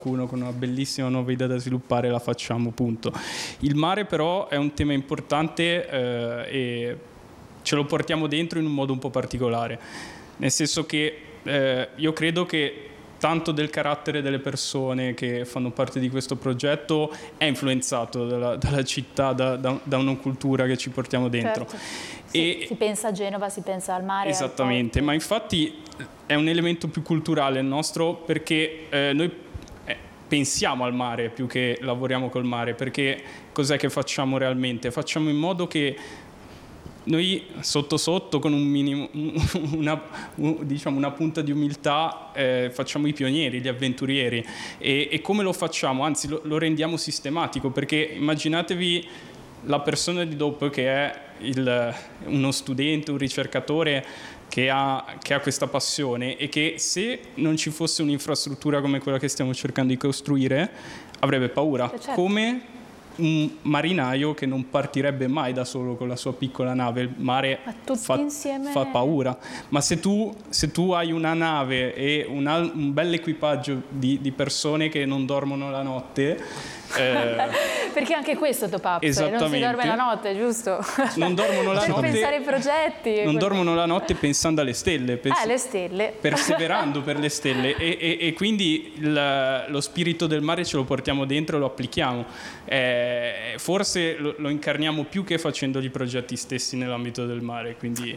con una bellissima nuova idea da sviluppare, la facciamo, punto. Il mare però è un tema importante e ce lo portiamo dentro in un modo un po' particolare, nel senso che io credo che tanto del carattere delle persone che fanno parte di questo progetto è influenzato dalla città, da una cultura che ci portiamo dentro. Certo. Sì, si pensa a Genova, si pensa al mare. Esattamente, ma infatti è un elemento più culturale il nostro, perché noi pensiamo al mare più che lavoriamo col mare, perché cos'è che facciamo realmente? Facciamo in modo che noi sotto sotto, con un minimo, diciamo una punta di umiltà, facciamo i pionieri, gli avventurieri. E come lo facciamo? Anzi, lo rendiamo sistematico, perché immaginatevi la persona di dopo che è uno studente, un ricercatore che ha questa passione, e che se non ci fosse un'infrastruttura come quella che stiamo cercando di costruire avrebbe paura. Certo. Come un marinaio che non partirebbe mai da solo con la sua piccola nave. Il mare fa paura, ma se tu hai una nave e un bel equipaggio di persone che non dormono la notte, perché anche questo Top Ups, non si dorme la notte, giusto? Non dormono la notte per pensare ai progetti. Non dormono la notte pensando alle stelle. Le stelle. Perseverando per le stelle. E quindi lo spirito del mare ce lo portiamo dentro e lo applichiamo. Forse lo incarniamo più che facendo i progetti stessi nell'ambito del mare, quindi...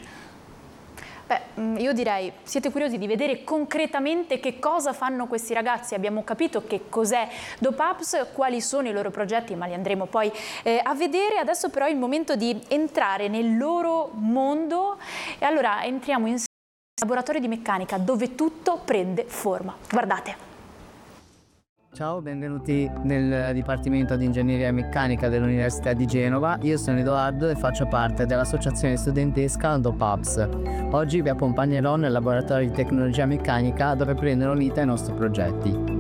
io direi, siete curiosi di vedere concretamente che cosa fanno questi ragazzi? Abbiamo capito che cos'è Top Ups, quali sono i loro progetti, ma li andremo poi a vedere. Adesso però è il momento di entrare nel loro mondo, e allora entriamo in laboratorio di meccanica, dove tutto prende forma. Guardate. Ciao, benvenuti nel Dipartimento di Ingegneria Meccanica dell'Università di Genova. Io sono Edoardo e faccio parte dell'associazione studentesca Top Ups. Oggi vi accompagnerò nel laboratorio di tecnologia meccanica dove prendono vita i nostri progetti.